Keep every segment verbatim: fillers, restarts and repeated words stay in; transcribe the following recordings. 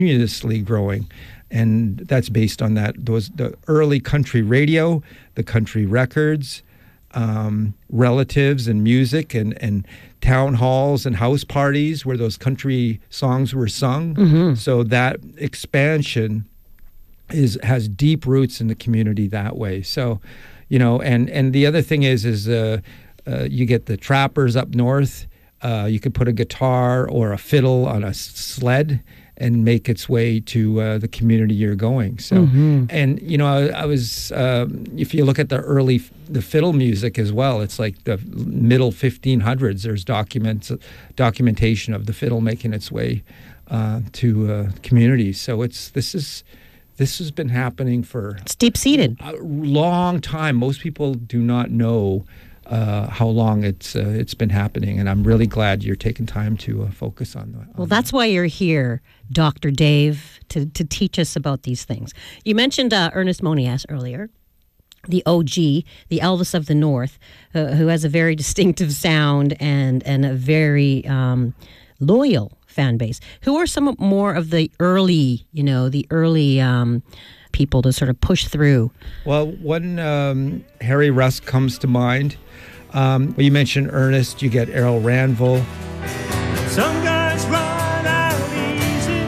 continuously growing. And that's based on that, those the early country radio, the country records, um, relatives and music and, and town halls and house parties where those country songs were sung. Mm-hmm. So that expansion is has deep roots in the community that way. So, you know, and, and the other thing is, is uh, uh, you get the trappers up north. Uh, you could put a guitar or a fiddle on a sled and make its way to uh, the community you're going. So, mm-hmm. and you know, I, I was. Um, if you look at the early the fiddle music as well, it's like the middle fifteen hundreds. There's documents, documentation of the fiddle making its way uh, to uh, communities. So it's this is this has been happening for it's deep seated a long time. Most people do not know Uh, how long it's uh, it's been happening, and I'm really glad you're taking time to uh, focus on that. Well, that's why you're here, Doctor Dave, to, to teach us about these things. You mentioned uh, Ernest Monias earlier, the O G, the Elvis of the North, uh, who has a very distinctive sound and, and a very um, loyal fan base. Who are some more of the early, you know, the early um, people to sort of push through? Well, one, um, Harry Rusk comes to mind. Um, well, you mentioned Ernest, you get Errol Ranville. Some guys run out easy.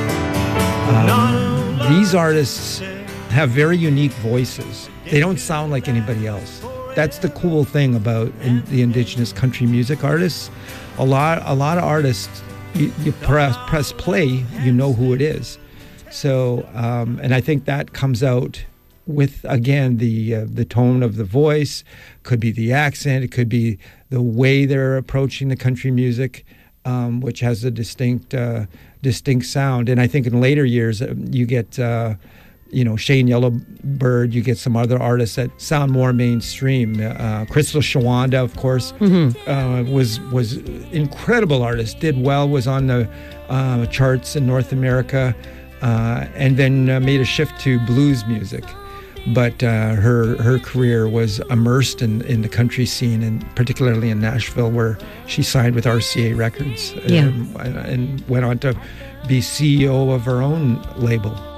Um, these artists have very unique voices. They don't sound like anybody else. That's the cool thing about in, the Indigenous country music artists. A lot, a lot of artists, you, you press, press play, you know who it is. So, um, and I think that comes out with, again, the uh, the tone of the voice, could be the accent, it could be the way they're approaching the country music, um, which has a distinct uh, distinct sound. And I think in later years, uh, you get, uh, you know, Shane Yellowbird, you get some other artists that sound more mainstream. Uh, Crystal Shawanda, of course, mm-hmm. uh, was was incredible artist, did well, was on the uh, charts in North America, uh, and then uh, made a shift to blues music. But uh, her her career was immersed in, in the country scene, and particularly in Nashville, where she signed with R C A Records, yeah. and, and went on to be C E O of her own label.